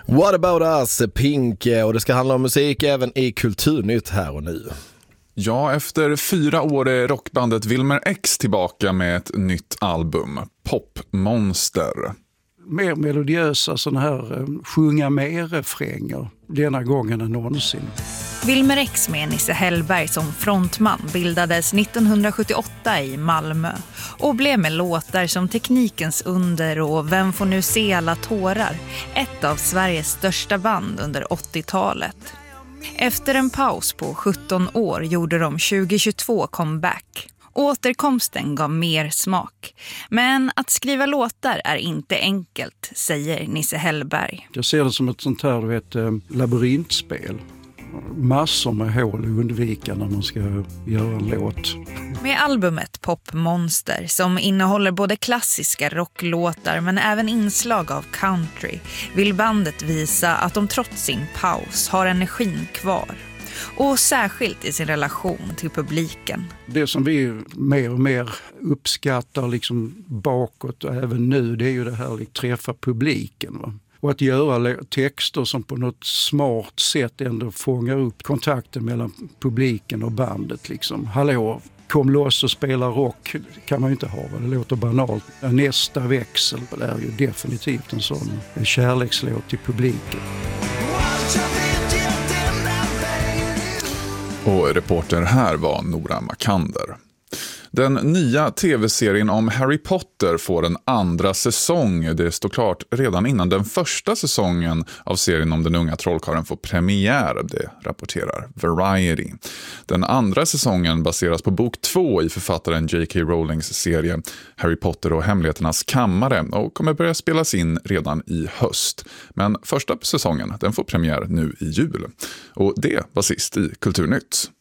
What about us, Pink, och det ska handla om musik även i Kulturnytt här och nu. Ja, efter 4 år är rockbandet Wilmer X tillbaka med ett nytt album, Popmonster. Mer melodiösa sådana här sjunga mer-refränger denna gången än någonsin. Wilmer X med Nisse Hellberg som frontman bildades 1978 i Malmö och blev med låtar som Teknikens under och Vem får nu se alla tårar, ett av Sveriges största band under 80-talet. Efter en paus på 17 år gjorde de 2022 comeback. Återkomsten gav mer smak. Men att skriva låtar är inte enkelt, säger Nisse Hellberg. Jag ser det som ett sånt här labyrintspel. Massor med hål att undvika när man ska göra en låt. Med albumet Popmonster, som innehåller både klassiska rocklåtar men även inslag av country, vill bandet visa att de trots sin paus har energin kvar. Och särskilt i sin relation till publiken. Det som vi mer och mer uppskattar liksom bakåt och även nu, det är ju det här att träffa publiken, va? Och att göra texter som på något smart sätt ändå fångar upp kontakten mellan publiken och bandet. Liksom. Hallå, kom loss och spela rock kan man ju inte ha, det låter banalt. Nästa växel är ju definitivt en sån kärlekslåt till publiken. Och reporter här var Nora Makander. Den nya tv-serien om Harry Potter får en andra säsong. Det står klart redan innan den första säsongen av serien om den unga trollkarlen får premiär, det rapporterar Variety. Den andra säsongen baseras på bok 2 i författaren J.K. Rowlings serie Harry Potter och hemligheternas kammare och kommer börja spelas in redan i höst. Men första säsongen den får premiär nu i jul. Och det var sist i Kulturnytt.